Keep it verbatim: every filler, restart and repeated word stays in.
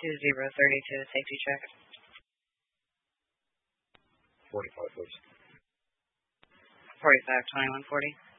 two zero three two, safety check. forty-five, please. forty-five twenty-one forty.